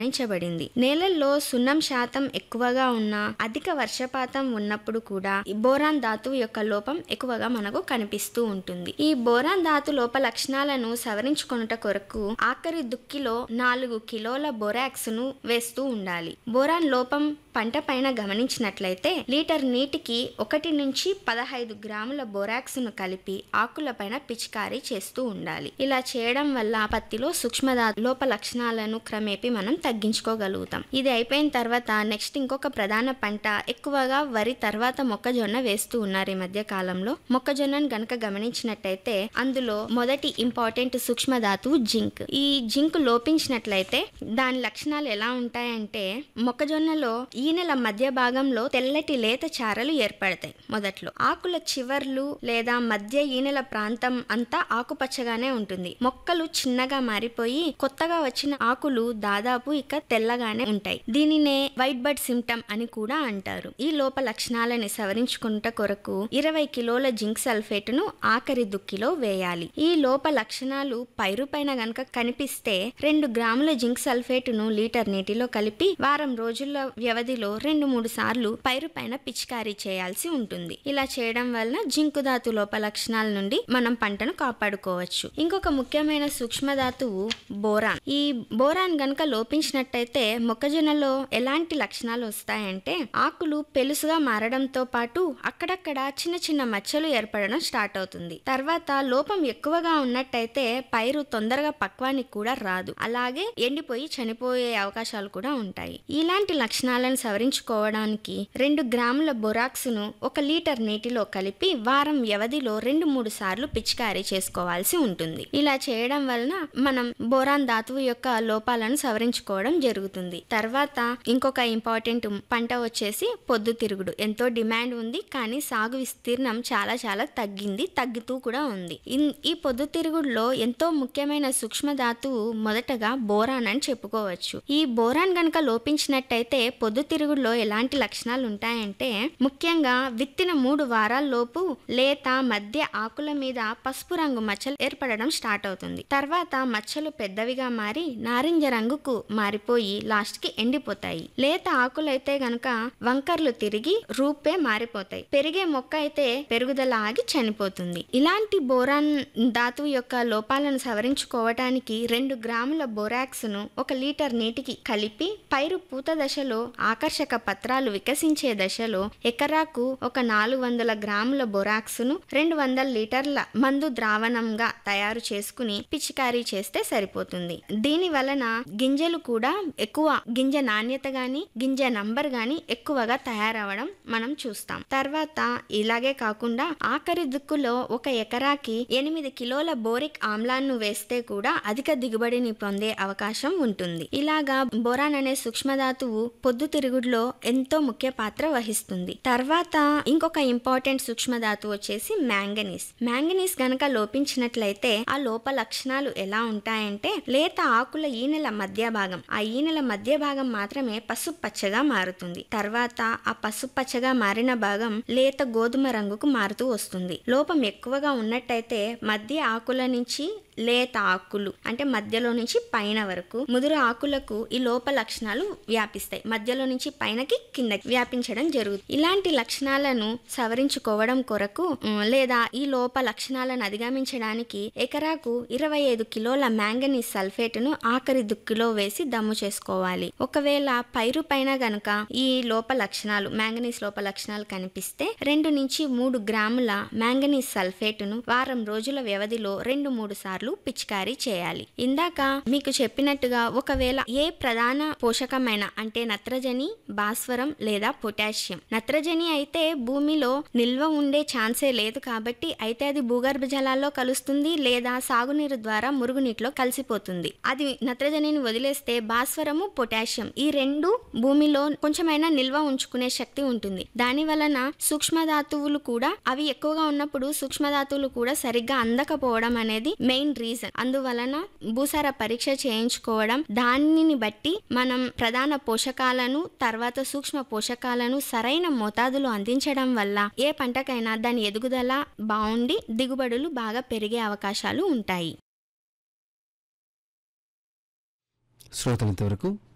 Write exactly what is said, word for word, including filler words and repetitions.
గమనించబడింది. నేలల్లో సున్నం శాతం ఎక్కువగా ఉన్న అధిక వర్షపాతం ఉన్నప్పుడు కూడా ఈ బోరాన్ ధాతువు యొక్క లోపం ఎక్కువగా మనకు కనిపిస్తూ ఉంటుంది. ఈ బోరాన్ ధాతు లోప లక్షణాలను సవరించుకొనుట కొరకు ఆఖరి దుక్కిలో నాలుగు కిలోల బోరాక్స్ ను వేస్తూ ఉండాలి. బోరాన్ లోపం పంట పైన గమనించినట్లయితే లీటర్ నీటికి ఒకటి నుంచి పదహైదు గ్రాముల బోరాక్స్ ను కలిపి ఆకులపైన పిచికారీ చేస్తూ ఉండాలి. ఇలా చేయడం వల్ల పత్తిలో సూక్ష్మధాతు లోప లక్షణాలను క్రమేపీ మనం తగ్గించుకోగలుగుతాం. ఇది అయిపోయిన తర్వాత నెక్స్ట్ ఇంకొక ప్రధాన పంట ఎక్కువగా వరి తర్వాత మొక్కజొన్న వేస్తూ ఉన్నారు ఈ మధ్య కాలంలో. మొక్కజొన్నను గనక గమనించినట్టయితే అందులో మొదటి ఇంపార్టెంట్ సూక్ష్మధాతువు జింక్. ఈ జింక్ లోపించినట్లయితే దాని లక్షణాలు ఎలా ఉంటాయంటే మొక్కజొన్నలో ఈనెల మధ్య భాగంలో తెల్లటి లేత చారలు ఏర్పడతాయి. మొదట్లో ఆకుల చివర్లు లేదా మధ్య ఈనెల ప్రాంతం అంతా ఆకుపచ్చగానే ఉంటుంది. మొక్కలు చిన్నగా మారిపోయి కొత్తగా వచ్చిన ఆకులు దాదాపు ఇక తెల్లగానే ఉంటాయి. దీనినే వైట్ బర్డ్ సిమ్టమ్ అని కూడా అంటారు. ఈ లోప లక్షణాలని సవరించుకుంట కొరకు ఇరవై కిలోల జింక్ సల్ఫేట్ ను ఆఖరి దుక్కిలో వేయాలి. ఈ లోప లక్షణాలు పైరు పైన గనక కనిపిస్తే రెండు గ్రాముల జింక్ సల్ఫేట్ ను లీటర్ నీటిలో కలిపి వారం రోజుల వ్యవధిలో రెండు మూడు సార్లు పైరు పైన పిచికారీ చేయాల్సి ఉంటుంది. ఇలా చేయడం వలన జింకు ధాతు లోప లక్షణాల నుండి మనం పంటను కాపాడుకోవచ్చు. ఇంకొక ముఖ్యమైన సూక్ష్మధాతువు బోరాన్. ఈ బోరాన్ గనక లోపించినట్టయితే మొక్కజొన్నలో ఎలాంటి లక్షణాలు వస్తాయంటే ఆకులు పెలుసుగా మారడంతో పాటు అక్కడక్కడ చిన్న చిన్న మచ్చలు ఏర్పడడం స్టార్ట్ అవుతుంది. తర్వాత లోపం ఎక్కువగా ఉన్నట్టయితే పైరు తొందరగా పక్వానికి కూడా రాదు. అలాగే ఎండిపోయి చనిపోయే అవకాశాలు కూడా ఉంటాయి. ఇలాంటి లక్షణాలను సవరించుకోవడానికి రెండు గ్రాముల బొరాక్స్ ను ఒక లీటర్ నీటిలో కలిపి వారం వ్యవధిలో రెండు మూడు సార్లు పిచికారీ చేసుకోవాల్సి ఉంటుంది. ఇలా చేయడం వలన మనం బోరాన్ ధాతువు యొక్క లోపాలను సవరించుకోవడం జరుగుతుంది. తర్వాత ఇంకొక ఇంపార్టెంట్ పంట వచ్చేసి పొద్దుతిరుగుడు. ఎంతో డిమాండ్ ఉంది, కానీ సాగు విస్తీర్ణం చాలా చాలా తగ్గింది, తగ్గుతూ కూడా ఉంది. ఈ పొద్దుతిరుగుడులో ఎంతో ముఖ్యమైన సూక్ష్మ ధాతువు మొదటగా బోరాన్ అని చెప్పుకోవచ్చు. ఈ బోరాన్ గనక లోపించినట్టయితే పొద్దుతిరుగుడులో ఎలాంటి లక్షణాలు ఉంటాయంటే ముఖ్యంగా విత్తిన మూడు వారాల లోపు లేత మధ్య ఆకుల మీద పసుపు రంగు మచ్చలు ఏర్పడడం స్టార్ట్ అవుతుంది. తర్వాత మచ్చలు పెద్దవిగా మారి నారింజ రంగుకు మారిపోయి లాస్ట్ కి ఎండిపోతాయి. లేత ఆకులైతే గనక వంకర్లు తిరిగి రూపే మారిపోతాయి. పెరిగే మొక్క అయితే పెరుగుదల ఆగి చనిపోతుంది. ఇలాంటి బోరాన్ ధాతువు యొక్క లోపాలను సవరించుకోవటానికి రెండు గ్రాముల బోరాక్స్ ను ఒక లీటర్ నీటికి కలిపి పైరు పూత దశలో ఆకర్షక పత్రాలు వికసించే దశలో ఎకరాకు ఒక నాలుగు వందల గ్రాముల బొరాక్స్ ను రెండు వందల లీటర్ల మందు ద్రావణంగా తయారు చేసుకుని పిచికారీ చేస్తే సరిపోతుంది. దీని వలన గింజలు కూడా ఎక్కువ గింజ నాణ్యత గాని గింజ నంబర్ గాని ఎక్కువగా తయారవడం మనం చూస్తాం. తర్వాత ఇలాగే కాకుండా ఆఖరి దుక్కులో ఒక ఎకరాకి ఎనిమిది కిలోల బోరిక్ ఆమ్లాన్ని వేస్తే కూడా అధిక దిగుబడిని పొందే అవకాశం ఉంటుంది. ఇలాగా బోరాన్ అనే సూక్ష్మధాతువు పొద్దుతిరుగుడులో ఎంతో ముఖ్య పాత్ర వహిస్తుంది. తర్వాత ఇంకొక ఇంపార్టెంట్ సూక్ష్మధాతువు వచ్చేసి మ్యాంగనీస్. మ్యాంగనీస్ గనక లోపించినట్లయితే ఆ లోప లక్షణాలు ఎలా ఉంటాయంటే లేత ఆకుల ఈనెల మధ్య భాగం ఆ ఈనెల మధ్య భాగం మాత్రమే పసుపు పచ్చగా మారుతుంది. తర్వాత ఆ పసుపు పచ్చగా మారిన భాగం లేత గోధుమ రంగుకు మారుతూ వస్తుంది. లోపం ఎక్కువగా ఉన్నట్టయితే మధ్య ఆకుల నుంచి లేత ఆకులు అంటే మధ్యలో నుంచి పైన వరకు ముదురు ఆకులకు ఈ లోప లక్షణాలు వ్యాపిస్తాయి. మధ్యలో నుంచి పైనకి కిందకి వ్యాపించడం జరుగుతుంది. ఇలాంటి లక్షణాలను సవరించుకోవడం కొరకు లేదా ఈ లోప లక్షణాలను అధిగమించడానికి ఎకరాకు ఇరవై ఐదు కిలోల మ్యాంగనీస్ సల్ఫేట్ ను ఆఖరి దుక్కిలో వేసి దమ్ము చేసుకోవాలి. ఒకవేళ పైరు పైన గనక ఈ లోప లక్షణాలు మ్యాంగనీస్ లోప లక్షణాలు కనిపిస్తే రెండు నుంచి మూడు గ్రాముల మ్యాంగనీస్ సల్ఫేట్ ను వారం రోజుల వ్యవధిలో రెండు మూడు సార్లు పిచికారీ చేయాలి. ఇందాక మీకు చెప్పినట్టుగా ఒకవేళ ఏ ప్రధాన పోషకమైన అంటే నత్రజని, భాస్వరం లేదా పొటాషియం. నత్రజని అయితే భూమిలో నిల్వ ఉండే ఛాన్సే లేదు కాబట్టి అయితే అది భూగర్భ జలాల్లో కలుస్తుంది లేదా సాగునీరు ద్వారా మురుగునీటిలో కలిసిపోతుంది. అది నత్రజనిని వదిలేస్తే భాస్వరము, పొటాషియం ఈ రెండు భూమిలో కొంచెమైనా నిల్వ ఉంచుకునే శక్తి ఉంటుంది. దాని వలన సూక్ష్మధాతువులు కూడా అవి ఎక్కువగా ఉన్నప్పుడు సూక్ష్మధాతువులు కూడా సరిగ్గా అందకపోవడం అనేది మెయిన్ రీజన్. అందువలన భూసార పరీక్ష చేయించుకోవడం, దానిని బట్టి మనం ప్రధాన పోషకాలను తర్వాత సూక్ష్మ పోషకాలను సరైన మోతాదులో అందించడం వల్ల ఏ పంటకైనా దాని ఎదుగుదల బాగుండి దిగుబడులు బాగా పెరిగే అవకాశాలు ఉంటాయి. శ్రోతలంతవరకు